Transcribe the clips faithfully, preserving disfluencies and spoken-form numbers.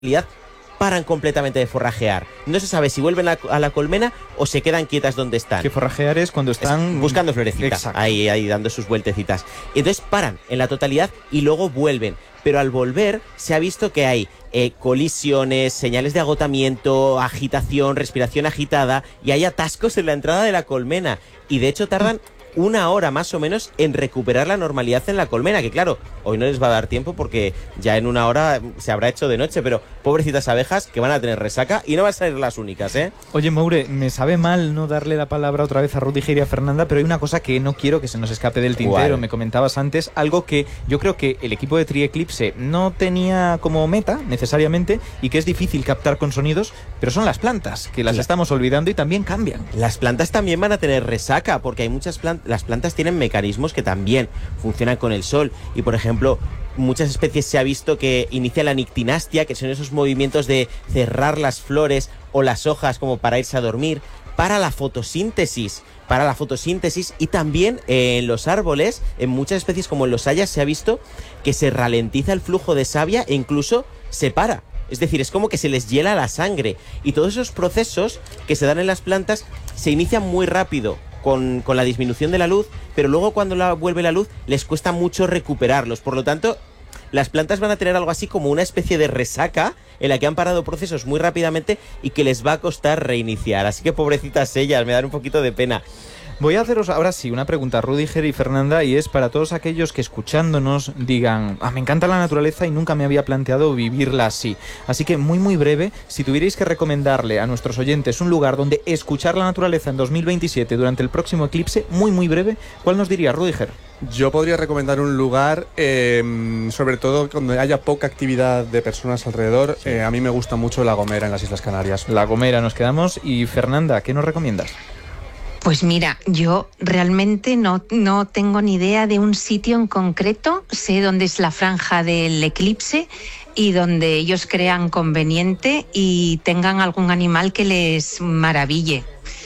realidad paran completamente de forrajear. No se sabe si vuelven a, a la colmena o se quedan quietas donde están. Que forrajear es cuando están... Es buscando florecitas, ahí, ahí dando sus vueltecitas. Entonces paran en la totalidad y luego vuelven. Pero al volver se ha visto que hay eh, colisiones, señales de agotamiento, agitación, respiración agitada y hay atascos en la entrada de la colmena. Y de hecho tardan una hora más o menos en recuperar la normalidad en la colmena, que claro, hoy no les va a dar tiempo porque ya en una hora se habrá hecho de noche, pero pobrecitas abejas que van a tener resaca y no van a ser las únicas, ¿eh? Oye, Moure, me sabe mal no darle la palabra otra vez a Rüdiger y a Fernanda, pero hay una cosa que no quiero que se nos escape del tintero. ¿Cuál? Me comentabas antes, algo que yo creo que el equipo de Trieclipse no tenía como meta necesariamente y que es difícil captar con sonidos, pero son las plantas, que las La... estamos olvidando y también cambian. Las plantas también van a tener resaca porque hay muchas plantas. Las plantas tienen mecanismos que también funcionan con el sol y, por ejemplo, muchas especies se ha visto que inicia la nictinastia, que son esos movimientos de cerrar las flores o las hojas como para irse a dormir, para la fotosíntesis, para la fotosíntesis y también eh, en los árboles, en muchas especies como en los hayas se ha visto que se ralentiza el flujo de savia e incluso se para. Es decir, es como que se les hiela la sangre y todos esos procesos que se dan en las plantas se inician muy rápido. Con, con la disminución de la luz, pero luego cuando la, vuelve la luz les cuesta mucho recuperarlos. Por lo tanto, las plantas van a tener algo así como una especie de resaca en la que han parado procesos muy rápidamente y que les va a costar reiniciar. Así que pobrecitas ellas, me dan un poquito de pena. Voy a haceros ahora sí una pregunta a Rüdiger y Fernanda, y es para todos aquellos que escuchándonos digan, ah, me encanta la naturaleza y nunca me había planteado vivirla así. Así que muy muy breve, si tuvierais que recomendarle a nuestros oyentes un lugar donde escuchar la naturaleza en dos mil veintisiete durante el próximo eclipse, muy muy breve, ¿cuál nos diría, Rüdiger? Yo podría recomendar un lugar, eh, sobre todo cuando haya poca actividad de personas alrededor. Sí. Eh, a mí me gusta mucho La Gomera en las Islas Canarias. La Gomera nos quedamos. Y Fernanda, ¿qué nos recomiendas? Pues mira, yo realmente no, no tengo ni idea de un sitio en concreto. Sé dónde es la franja del eclipse y donde ellos crean conveniente y tengan algún animal que les maraville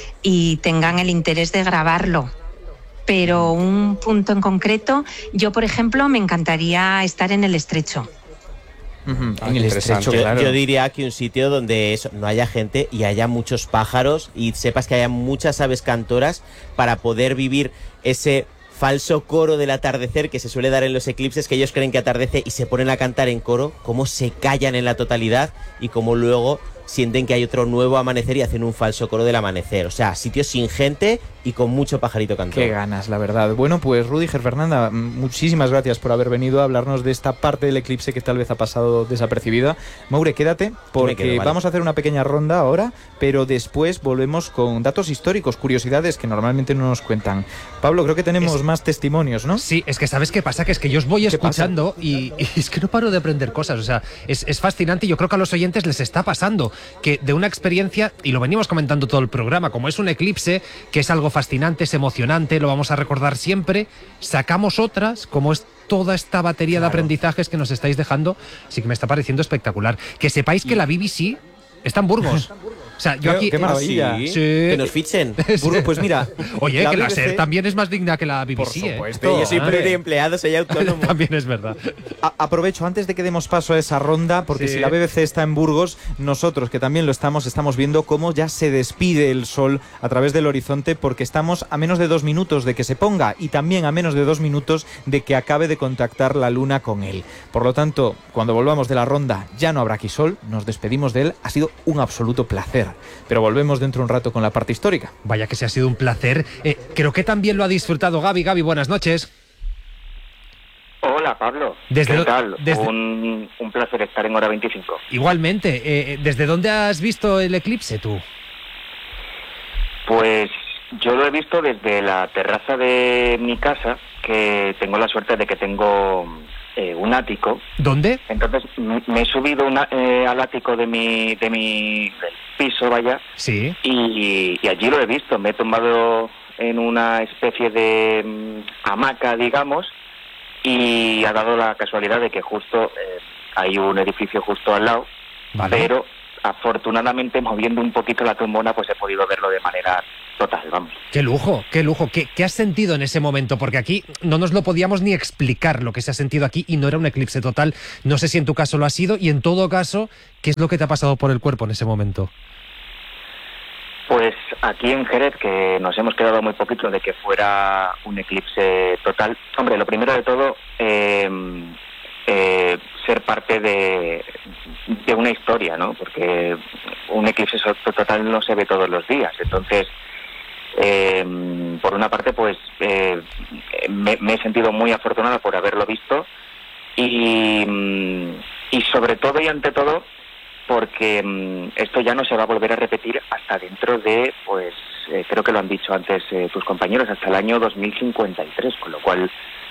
y tengan el interés de grabarlo. Pero un punto en concreto, yo por ejemplo me encantaría estar en el Estrecho. Uh-huh. En el estrecho, yo, claro. yo diría que un sitio donde eso, no haya gente y haya muchos pájaros y sepas que haya muchas aves cantoras para poder vivir ese falso coro del atardecer que se suele dar en los eclipses, que ellos creen que atardece y se ponen a cantar en coro, cómo se callan en la totalidad y cómo luego sienten que hay otro nuevo amanecer y hacen un falso coro del amanecer. O sea, sitios sin gente y con mucho pajarito cantor. Qué ganas, la verdad. Bueno, pues Rüdiger, Fernanda, muchísimas gracias por haber venido a hablarnos de esta parte del eclipse que tal vez ha pasado desapercibida. Moure, quédate, porque quedo, vale. vamos a hacer una pequeña ronda ahora, pero después volvemos con datos históricos, curiosidades que normalmente no nos cuentan. Pablo, creo que tenemos es... más testimonios, ¿no? Sí, es que ¿sabes qué pasa? Que es que yo os voy escuchando y, y es que no paro de aprender cosas. O sea, es, es fascinante y yo creo que a los oyentes les está pasando que de una experiencia, y lo venimos comentando todo el programa, como es un eclipse, que es algo fascinante, es emocionante, lo vamos a recordar siempre, sacamos otras, como es toda esta batería claro. de aprendizajes que nos estáis dejando, así que me está pareciendo espectacular. Que sepáis que la B B C está en Burgos. O sea, yo aquí... ¡Qué maravilla! ¿Sí? Sí. Que nos fichen. Burgos, pues mira... Oye, la que la B B C... SER también es más digna que la B B C, Por supuesto. ¿eh? Yo soy pluriempleado, soy autónomo. También es verdad. A aprovecho, antes de que demos paso a esa ronda, porque sí. si la B B C está en Burgos, nosotros, que también lo estamos, estamos viendo cómo ya se despide el sol a través del horizonte, porque estamos a menos de dos minutos de que se ponga y también a menos de dos minutos de que acabe de contactar la luna con él. Por lo tanto, cuando volvamos de la ronda ya no habrá aquí sol, nos despedimos de él. Ha sido un absoluto placer. Pero volvemos dentro de un rato con la parte histórica. Vaya que se ha sido un placer. Eh, creo que también lo ha disfrutado Gaby. Gaby, buenas noches. Hola, Pablo. ¿Desde ¿Qué tal? Desde... Un, un placer estar en Hora veinticinco. Igualmente. Eh, ¿Desde dónde has visto el eclipse tú? Pues yo lo he visto desde la terraza de mi casa, que tengo la suerte de que tengo eh, un ático. ¿Dónde? Entonces me, me he subido una, eh, al ático de mi, de mi del piso, vaya. Sí. Y, y allí lo he visto. Me he tomado en una especie de um, hamaca, digamos, y ha dado la casualidad de que justo eh, hay un edificio justo al lado, vale. pero afortunadamente moviendo un poquito la trombona pues he podido verlo de manera total, vamos. Qué lujo, qué lujo. ¿Qué, ¿Qué has sentido en ese momento? Porque aquí no nos lo podíamos ni explicar lo que se ha sentido aquí y no era un eclipse total. No sé si en tu caso lo ha sido y en todo caso, ¿qué es lo que te ha pasado por el cuerpo en ese momento? Pues aquí en Jerez, que nos hemos quedado muy poquito de que fuera un eclipse total. Hombre, lo primero de todo, eh, eh, ser parte de, de una historia, ¿no? Porque un eclipse total no se ve todos los días. Entonces, eh, por una parte, pues eh, me, me he sentido muy afortunado por haberlo visto y, y sobre todo y ante todo, porque mmm, esto ya no se va a volver a repetir hasta dentro de, pues, eh, creo que lo han dicho antes eh, tus compañeros, hasta el año dos mil cincuenta y tres, con lo cual,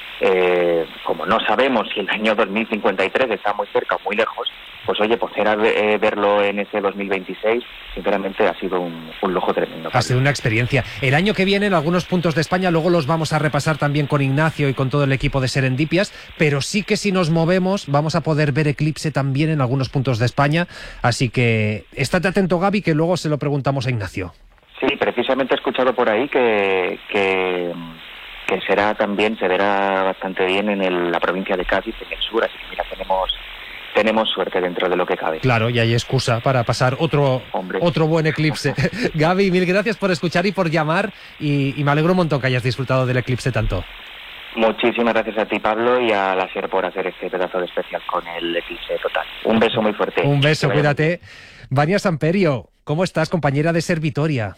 eh, como no sabemos si el año dos mil cincuenta y tres está muy cerca o muy lejos, pues oye, poder eh, verlo en ese dos mil veintiséis, sinceramente ha sido un, un lujo tremendo. Ha sido una experiencia. El año que viene en algunos puntos de España, luego los vamos a repasar también con Ignacio y con todo el equipo de Serendipias, pero sí que si nos movemos vamos a poder ver eclipse también en algunos puntos de España, así que estate atento, Gaby, que luego se lo preguntamos a Ignacio. Sí, precisamente he escuchado por ahí que... que... que será también, se verá bastante bien en el, la provincia de Cádiz, en el sur, así que mira, tenemos tenemos suerte dentro de lo que cabe. Claro, y hay excusa para pasar otro, otro buen eclipse. Gaby, mil gracias por escuchar y por llamar, y, y me alegro un montón que hayas disfrutado del eclipse tanto. Muchísimas gracias a ti, Pablo, y a la SER por hacer este pedazo de especial con el eclipse total. Un beso muy fuerte. Un beso, cuídate. Vania Samperio, ¿cómo estás, compañera de SER Vitoria?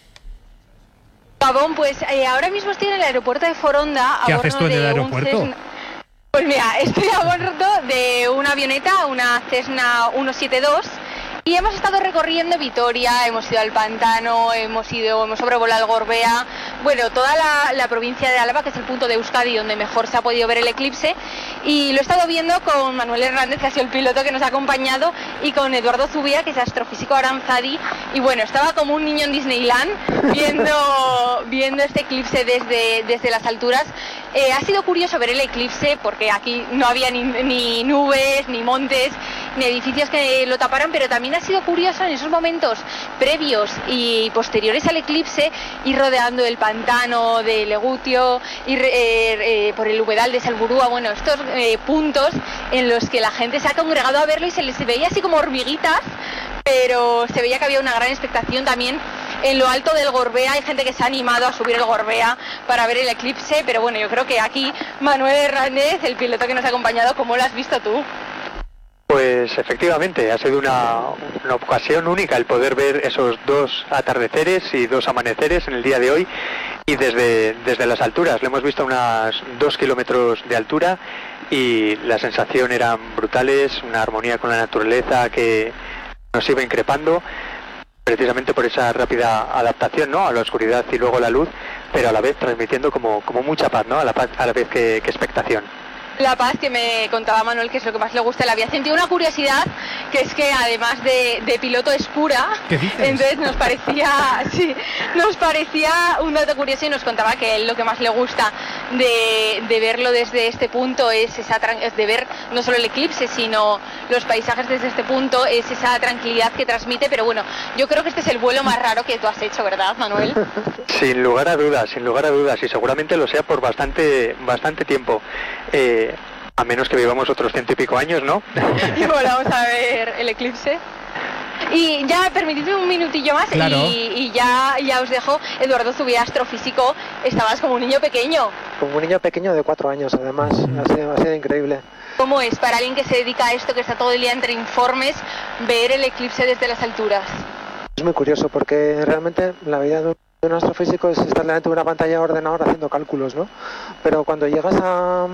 Gabón, pues eh, ahora mismo estoy en el aeropuerto de Foronda. ¿Qué haces tú en el aeropuerto? Pues mira, estoy a bordo de una avioneta, una Cessna ciento setenta y dos, y hemos estado recorriendo Vitoria, hemos ido al Pantano, hemos ido, hemos sobrevolado el Gorbea, bueno, toda la, la provincia de Álava, que es el punto de Euskadi donde mejor se ha podido ver el eclipse, y lo he estado viendo con Manuel Hernández, que ha sido el piloto que nos ha acompañado, y con Eduardo Zubia, que es astrofísico Aranzadi, y bueno, estaba como un niño en Disneyland viendo, viendo este eclipse desde, desde las alturas. Eh, ha sido curioso ver el eclipse porque aquí no había ni, ni nubes, ni montes, ni edificios que lo taparan, pero también ha sido curioso en esos momentos previos y posteriores al eclipse ir rodeando el pantano de Legutio, ir eh, eh, por el humedal de Salburúa, bueno, estos eh, puntos en los que la gente se ha congregado a verlo y se les veía así como hormiguitas, pero se veía que había una gran expectación también. En lo alto del Gorbea hay gente que se ha animado a subir el Gorbea para ver el eclipse, pero bueno, yo creo que aquí Manuel Hernández, el piloto que nos ha acompañado, ¿cómo lo has visto tú? Pues efectivamente, ha sido una, una ocasión única el poder ver esos dos atardeceres y dos amaneceres en el día de hoy, y desde, desde las alturas. Lo hemos visto a unas dos kilómetros de altura y la sensación eran brutales, una armonía con la naturaleza que nos iba increpando, precisamente por esa rápida adaptación, ¿no?, a la oscuridad y luego la luz, pero a la vez transmitiendo como, como mucha paz, ¿no?, a la, paz, a la vez que, que expectación. La paz que me contaba Manuel, que es lo que más le gusta de la aviación. Tiene una curiosidad, que es que además de, de piloto es cura. ¿Qué dices? Entonces nos parecía, sí, nos parecía un dato curioso y nos contaba que él lo que más le gusta de, de verlo desde este punto es esa es de ver no solo el eclipse, sino los paisajes desde este punto, es esa tranquilidad que transmite. Pero bueno, yo creo que este es el vuelo más raro que tú has hecho, ¿verdad, Manuel? Sin lugar a dudas, sin lugar a dudas, y seguramente lo sea por bastante, bastante tiempo. Eh, a menos que vivamos otros ciento y pico años, ¿no? Y volvamos a ver el eclipse. Y ya, permitidme un minutillo más, claro. y, y ya, ya os dejo. Eduardo Zubia, astrofísico, estabas como un niño pequeño. Como un niño pequeño de cuatro años, además, ha sido, ha sido increíble. ¿Cómo es para alguien que se dedica a esto, que está todo el día entre informes, ver el eclipse desde las alturas? Es muy curioso porque realmente la vida de un astrofísico es estar delante de una pantalla de ordenador haciendo cálculos, ¿no? Pero cuando llegas a...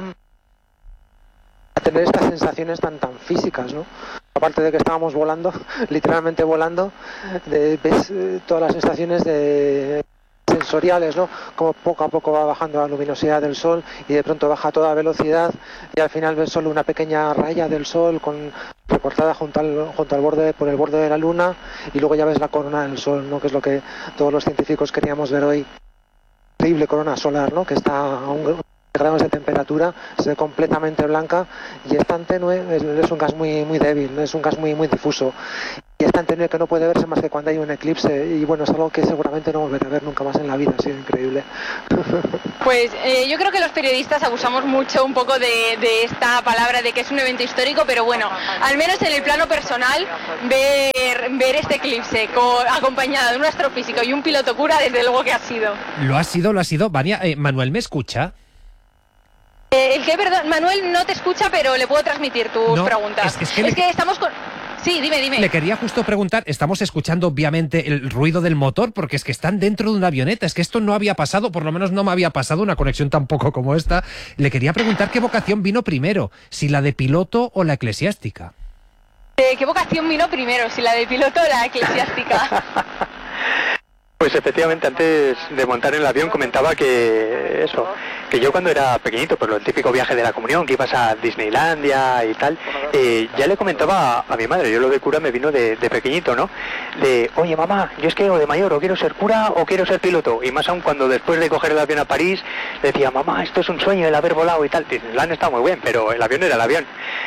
a tener estas sensaciones tan tan físicas, ¿no? Aparte de que estábamos volando, literalmente volando, de, ves eh, todas las sensaciones de sensoriales, ¿no? Como poco a poco va bajando la luminosidad del sol y de pronto baja a toda velocidad y al final ves solo una pequeña raya del sol con recortada junto al junto al borde por el borde de la luna, y luego ya ves la corona del sol, ¿no? Que es lo que todos los científicos queríamos ver hoy. Increíble corona solar, ¿no? Que está a un grados de temperatura, se ve completamente blanca y es tan tenue, es, es un gas muy muy débil, es un gas muy muy difuso. y es tan tenue que no puede verse más que cuando hay un eclipse, y bueno, es algo que seguramente no volveré a ver nunca más en la vida. Ha sido increíble. Pues eh, yo creo que los periodistas abusamos mucho un poco de, de esta palabra de que es un evento histórico, pero bueno, al menos en el plano personal, ver, ver este eclipse con, acompañado de un astrofísico y un piloto cura, desde luego que ha sido. Lo ha sido, lo ha sido. Vania, eh, Manuel, ¿me escucha? Eh, el que, perdón, Manuel no te escucha, pero le puedo transmitir tus no, preguntas. Es, es, que, es le... que estamos con... Sí, dime, dime. Le quería justo preguntar, estamos escuchando obviamente el ruido del motor, porque es que están dentro de una avioneta, es que esto no había pasado, por lo menos no me había pasado una conexión tampoco como esta. Le quería preguntar qué vocación vino primero, si la de piloto o la eclesiástica. Eh, ¿Qué vocación vino primero, si la de piloto o la eclesiástica? Pues efectivamente, antes de montar en el avión comentaba que eso, que yo cuando era pequeñito, por lo típico viaje de la comunión, que ibas a Disneylandia y tal, eh, ya le comentaba a, a mi madre, yo lo de cura me vino de, de pequeñito, ¿no? De, oye mamá, yo es que o de mayor o quiero ser cura o quiero ser piloto, y más aún cuando después de coger el avión a París, le decía, mamá, esto es un sueño el haber volado y tal. Disneyland está muy bien, pero el avión era el avión.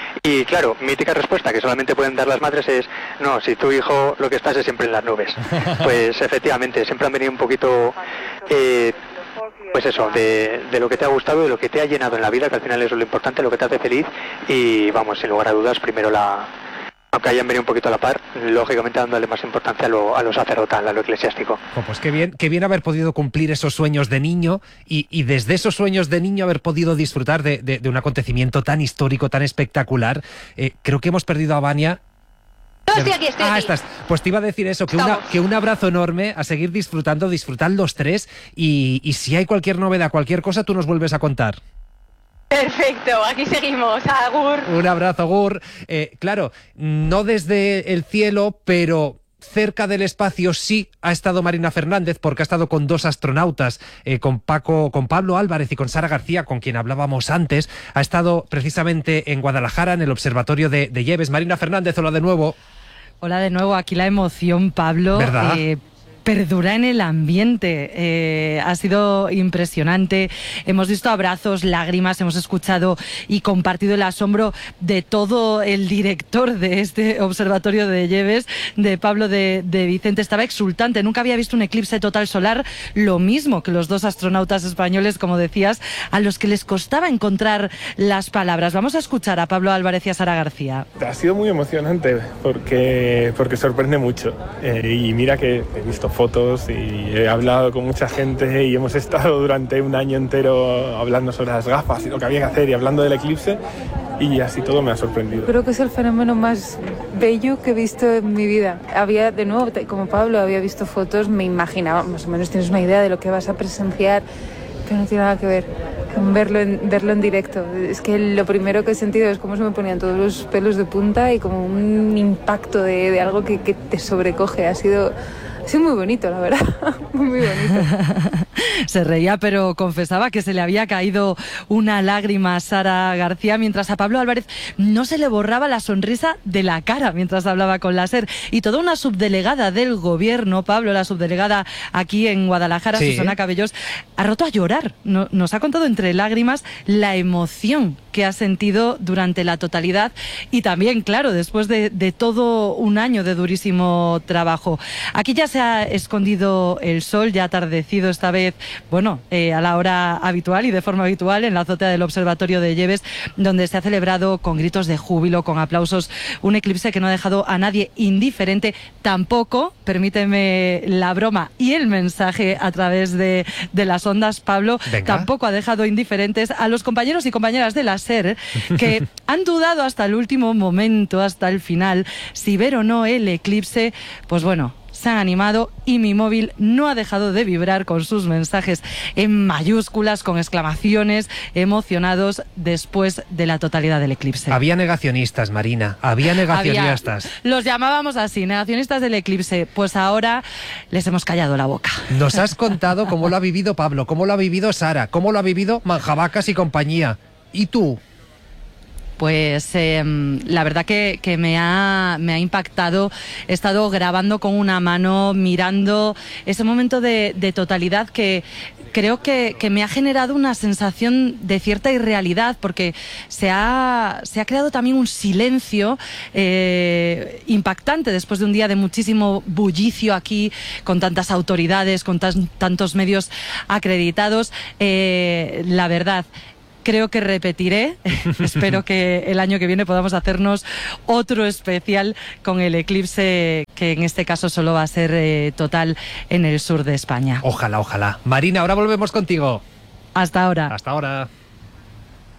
Y claro, mítica respuesta que solamente pueden dar las madres es, no, si tu hijo lo que estás es siempre en las nubes. Pues efectivamente, siempre han venido un poquito, eh, pues eso, de, de lo que te ha gustado, de lo que te ha llenado en la vida, que al final eso es lo importante, lo que te hace feliz, y vamos, sin lugar a dudas, primero la, aunque hayan venido un poquito a la par, lógicamente dándole más importancia a lo, a lo sacerdotal, a lo eclesiástico. Oh, pues qué bien, qué bien haber podido cumplir esos sueños de niño y, y desde esos sueños de niño haber podido disfrutar de, de, de un acontecimiento tan histórico, tan espectacular. Eh, creo que hemos perdido a Vania. No, estoy aquí, estoy ah, aquí. estás. Pues te iba a decir eso, que, una, que un abrazo enorme, a seguir disfrutando, disfrutad los tres, y, y si hay cualquier novedad, cualquier cosa, tú nos vuelves a contar. Perfecto, aquí seguimos, Agur. Un abrazo, Agur. Eh, claro, no desde el cielo, pero cerca del espacio sí ha estado Marina Fernández, porque ha estado con dos astronautas, eh, con Paco, con Pablo Álvarez y con Sara García, con quien hablábamos antes. Ha estado precisamente en Guadalajara, en el observatorio de, de Lleves. Marina Fernández, hola de nuevo. Hola de nuevo, aquí la emoción, Pablo. ¿Verdad? Eh, perdura en el ambiente. Eh, ha sido impresionante. Hemos visto abrazos, lágrimas, hemos escuchado y compartido el asombro de todo el director de este observatorio de Lleves, de Pablo de, de Vicente. Estaba exultante. Nunca había visto un eclipse total solar, lo mismo que los dos astronautas españoles, como decías, a los que les costaba encontrar las palabras. Vamos a escuchar a Pablo Álvarez y a Sara García. Ha sido muy emocionante porque, porque sorprende mucho. Eh, y mira que he visto fotos y he hablado con mucha gente y hemos estado durante un año entero hablando sobre las gafas y lo que había que hacer y hablando del eclipse, y así todo me ha sorprendido. Creo que es el fenómeno más bello que he visto en mi vida. Había, de nuevo, como Pablo, había visto fotos, me imaginaba, más o menos tienes una idea de lo que vas a presenciar, pero no tiene nada que ver con verlo en, verlo en directo. Es que lo primero que he sentido es cómo se me ponían todos los pelos de punta y como un impacto de, de algo que, que te sobrecoge. Ha sido... Sí, muy bonito, la verdad, muy, muy bonito. Se reía, pero confesaba que se le había caído una lágrima a Sara García, mientras a Pablo Álvarez no se le borraba la sonrisa de la cara mientras hablaba con la SER. Y toda una subdelegada del gobierno, Pablo, la subdelegada aquí en Guadalajara, sí. Susana Cabellos, ha roto a llorar. No, nos ha contado entre lágrimas la emoción que ha sentido durante la totalidad y también, claro, después de, de todo un año de durísimo trabajo. Aquí ya se ha escondido el sol, ya ha atardecido esta vez, bueno, eh, a la hora habitual y de forma habitual en la azotea del Observatorio de Lleves, donde se ha celebrado con gritos de júbilo, con aplausos, un eclipse que no ha dejado a nadie indiferente. Tampoco, permíteme la broma y el mensaje a través de, de las ondas, Pablo, Venga. tampoco ha dejado indiferentes a los compañeros y compañeras de la SER, que han dudado hasta el último momento, hasta el final, si ver o no el eclipse. Pues bueno, se han animado y mi móvil no ha dejado de vibrar con sus mensajes en mayúsculas, con exclamaciones, emocionados después de la totalidad del eclipse. Había negacionistas, Marina, había negacionistas. Había, los llamábamos así, negacionistas del eclipse. Pues ahora les hemos callado la boca. Nos has contado cómo lo ha vivido Pablo, cómo lo ha vivido Sara, cómo lo ha vivido Manjabacas y compañía. ¿Y tú? Pues eh, la verdad que, que me, ha, me ha impactado. He estado grabando con una mano, mirando ese momento de, de totalidad que, creo que, que me ha generado una sensación de cierta irrealidad, porque se ha, se ha creado también un silencio eh, impactante después de un día de muchísimo bullicio aquí, con tantas autoridades, con tan, tantos medios acreditados. Eh, la verdad, creo que repetiré. Espero que el año que viene podamos hacernos otro especial con el eclipse, que en este caso solo va a ser eh, total en el sur de España. Ojalá, ojalá. Marina, ahora volvemos contigo. Hasta ahora. Hasta ahora.